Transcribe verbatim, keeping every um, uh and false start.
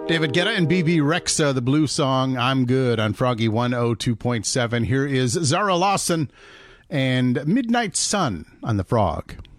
David Guetta and B B Rexa, the blue song I'm Good on Froggy one oh two point seven. Here is Zara Lawson and Midnight Sun on the Frog.